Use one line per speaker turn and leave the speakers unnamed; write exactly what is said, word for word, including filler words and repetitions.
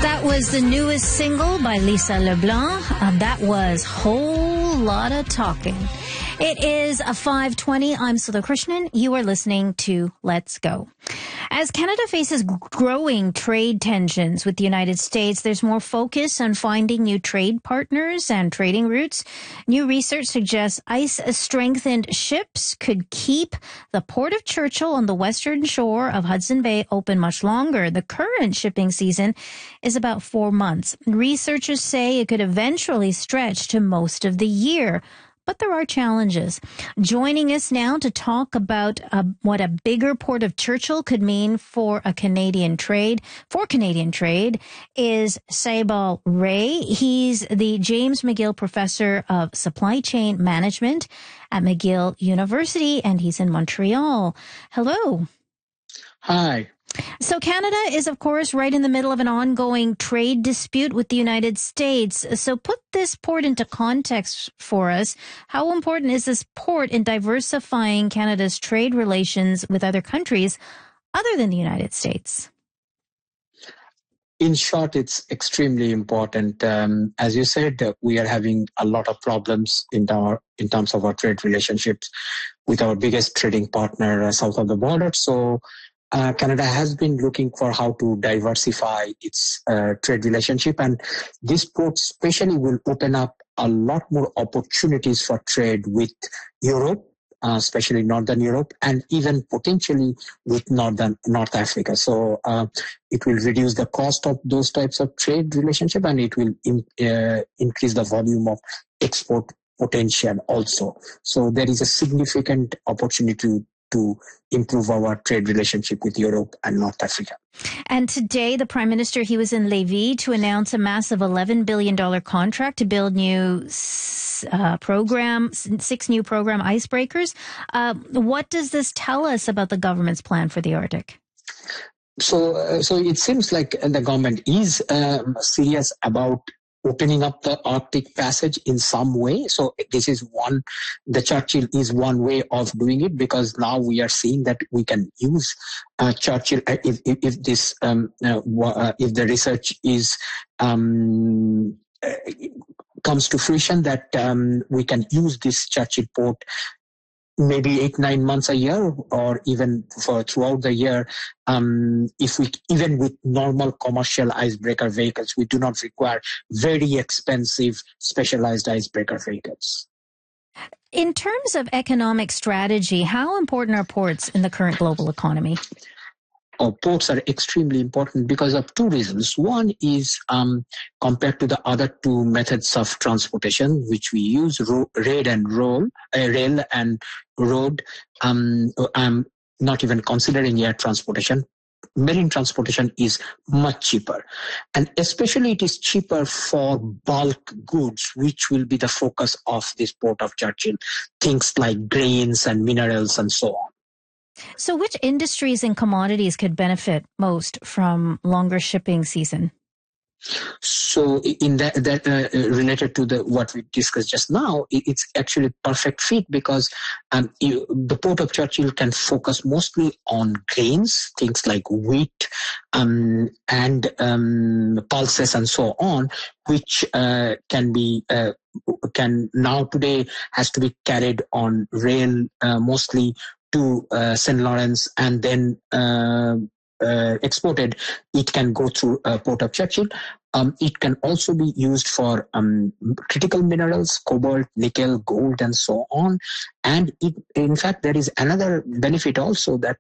That was the newest single by Lisa LeBlanc. Uh, that was Whole Lotta Talking. It is a five twenty. I'm Sudha Krishnan. You are listening to Let's Go. As Canada faces growing trade tensions with the United States, there's more focus on finding new trade partners and trading routes. New research suggests ice-strengthened ships could keep the Port of Churchill on the western shore of Hudson Bay open much longer. The current shipping season is about four months. Researchers say it could eventually stretch to most of the year. But there are challenges. Joining us now to talk about uh, what a bigger Port of Churchill could mean for a Canadian trade, for Canadian trade, is Saibal Ray. He's the James McGill Professor of Supply Chain Management at McGill University, and he's in Montreal. Hello.
Hi.
So Canada is, of course, right in the middle of an ongoing trade dispute with the United States. So put this port into context for us. How important is this port in diversifying Canada's trade relations with other countries other than the United States?
In short, it's extremely important. Um, as you said, uh, we are having a lot of problems in our in terms of our trade relationships with our biggest trading partner uh, south of the border. So Uh, Canada has been looking for how to diversify its uh, trade relationship, and this port especially will open up a lot more opportunities for trade with Europe, uh, especially Northern Europe, and even potentially with Northern North Africa. So uh, it will reduce the cost of those types of trade relationship, and it will in, uh, increase the volume of export potential also. So there is a significant opportunity to to improve our trade relationship with Europe and North Africa.
And today, the Prime Minister, he was in Lévis to announce a massive eleven billion dollars contract to build new uh, program, six new program icebreakers. Uh, what does this tell us about the government's plan for the Arctic?
So, uh, so it seems like the government is um, serious about opening up the Arctic Passage in some way. So this is one, the Churchill is one way of doing it, because now we are seeing that we can use uh, Churchill if, if, if this, um, uh, uh, if the research is, um, uh, comes to fruition, that um, we can use this Churchill port maybe eight, nine months a year, or even for throughout the year. Um, if we, even with normal commercial icebreaker vehicles, we do not require very expensive specialized icebreaker vehicles.
In terms of economic strategy, how important are ports in the current global economy?
Oh, ports are extremely important because of two reasons. One is um, compared to the other two methods of transportation, which we use, ro- rail and roll, uh, rail and road. Um, I'm not even considering air transportation. Marine transportation is much cheaper, and especially it is cheaper for bulk goods, which will be the focus of this Port of Churchill. Things like grains and minerals and so on.
So which industries and commodities could benefit most from longer shipping season?
So in that, that uh, related to the what we discussed just now, it, it's actually perfect fit, because um, you, the Port of Churchill can focus mostly on grains, things like wheat um, and um, pulses and so on, which uh, can be uh, can now today has to be carried on rail uh, mostly to uh, Saint Lawrence, and then uh, uh, exported. It can go through uh, Port of Churchill. Um, it can also be used for um, critical minerals, cobalt, nickel, gold, and so on. And it, in fact, there is another benefit also, that